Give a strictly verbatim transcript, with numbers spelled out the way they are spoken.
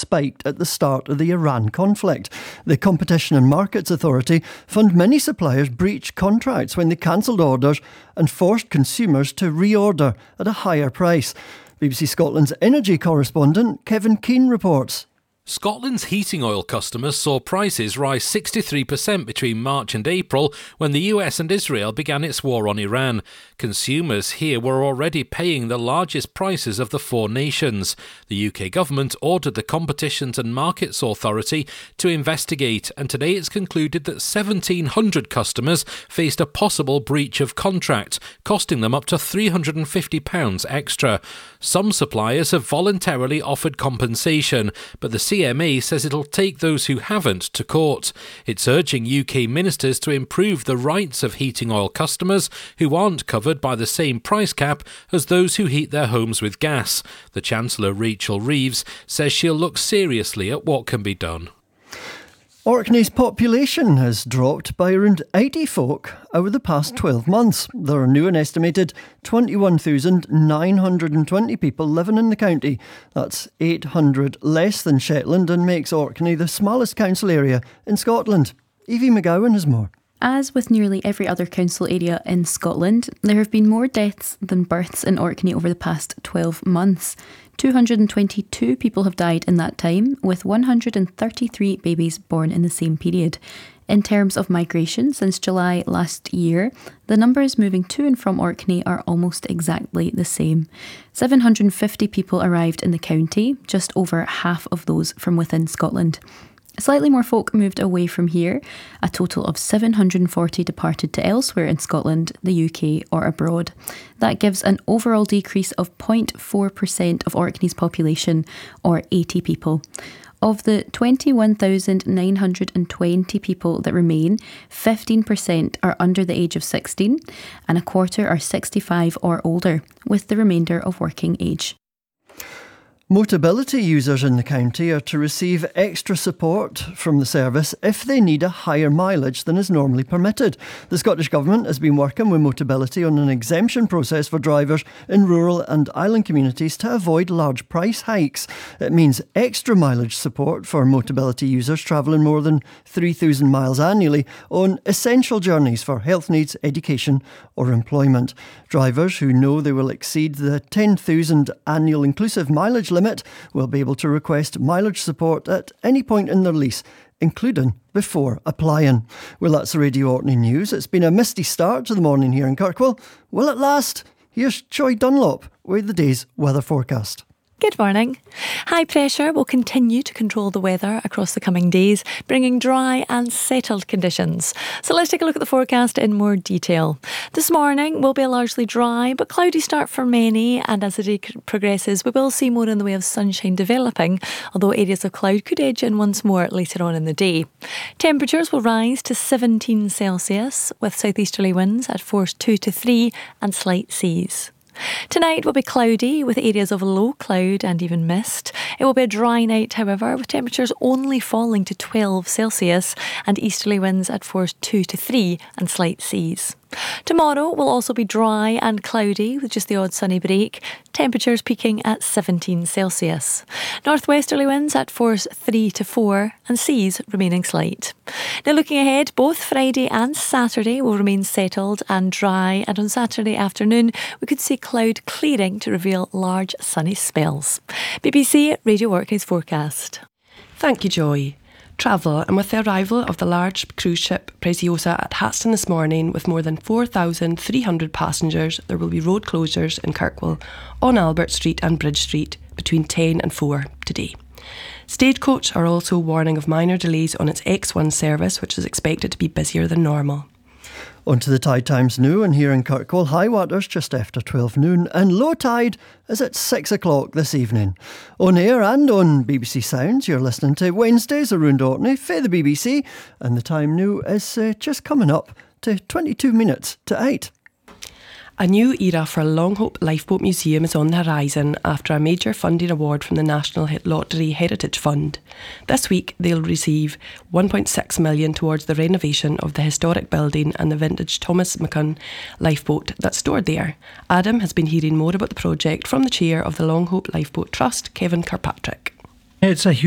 spiked at the start of the Iran conflict. The Competition and Markets Authority found many suppliers breached contracts when they cancelled orders and forced consumers to reorder at a higher price. B B C Scotland's energy correspondent Kevin Keane reports. Scotland's heating oil customers saw prices rise sixty-three percent between March and April when the U S and Israel began its war on Iran. Consumers here were already paying the largest prices of the four nations. The U K government ordered the Competitions and Markets Authority to investigate, and today it's concluded that seventeen hundred customers faced a possible breach of contract, costing them up to three hundred fifty pounds extra. Some suppliers have voluntarily offered compensation, but the C M A says it'll take those who haven't to court. It's urging U K ministers to improve the rights of heating oil customers who aren't covered by the same price cap as those who heat their homes with gas. The Chancellor, Rachel Reeves, says she'll look seriously at what can be done. Orkney's population has dropped by around eighty folk over the past twelve months. There are new an estimated twenty-one thousand nine hundred twenty people living in the county. That's eight hundred less than Shetland and makes Orkney the smallest council area in Scotland. Evie McGowan has more. As with nearly every other council area in Scotland, there have been more deaths than births in Orkney over the past twelve months. two hundred twenty-two people have died in that time, with one hundred thirty-three babies born in the same period. In terms of migration, since July last year, the numbers moving to and from Orkney are almost exactly the same. seven hundred fifty people arrived in the county, just over half of those from within Scotland. Slightly more folk moved away from here. A total of seven hundred forty departed to elsewhere in Scotland, the U K or abroad. That gives an overall decrease of zero point four percent of Orkney's population, or eighty people. Of the twenty-one thousand nine hundred twenty people that remain, fifteen percent are under the age of sixteen and a quarter are sixty-five or older, with the remainder of working age. Motability users in the county are to receive extra support from the service if they need a higher mileage than is normally permitted. The Scottish Government has been working with Motability on an exemption process for drivers in rural and island communities to avoid large price hikes. It means extra mileage support for Motability users travelling more than three thousand miles annually on essential journeys for health needs, education or employment. Drivers who know they will exceed the ten thousand annual inclusive mileage limit limit will be able to request mileage support at any point in their lease, including before applying. Well, that's the Radio Orkney News. It's been a misty start to the morning here in Kirkwall. Will it last? Here's Joy Dunlop with the day's weather forecast. Good morning. High pressure will continue to control the weather across the coming days, bringing dry and settled conditions. So let's take a look at the forecast in more detail. This morning will be a largely dry but cloudy start for many, and as the day progresses we will see more in the way of sunshine developing, although areas of cloud could edge in once more later on in the day. Temperatures will rise to seventeen Celsius with southeasterly winds at force two to three and slight seas. Tonight will be cloudy with areas of low cloud and even mist. It will be a dry night, however, with temperatures only falling to twelve Celsius and easterly winds at force two to three and slight seas. Tomorrow will also be dry and cloudy with just the odd sunny break, temperatures peaking at seventeen Celsius. Northwesterly winds at force three to four and seas remaining slight. Now looking ahead, both Friday and Saturday will remain settled and dry, and on Saturday afternoon we could see cloud clearing to reveal large sunny spells. B B C Radio Orkney's forecast. Thank you, Joy. Travel, and with the arrival of the large cruise ship Preciosa at Hatston this morning with more than four thousand three hundred passengers, there will be road closures in Kirkwall on Albert Street and Bridge Street between ten and four today. Stagecoach are also warning of minor delays on its X one service, which is expected to be busier than normal. On to the Tide Times now, and here in Kirkwall, high water's just after twelve noon and low tide is at six o'clock this evening. On air and on B B C Sounds, you're listening to Wednesdays Around Orkney for the B B C, and the time now is uh, just coming up to twenty-two minutes to eight. A new era for Longhope Lifeboat Museum is on the horizon after a major funding award from the National Lottery Heritage Fund. This week they'll receive one point six million dollars towards the renovation of the historic building and the vintage Thomas McCunn lifeboat that's stored there. Adam has been hearing more about the project from the chair of the Longhope Lifeboat Trust, Kevin Kirkpatrick. It's a huge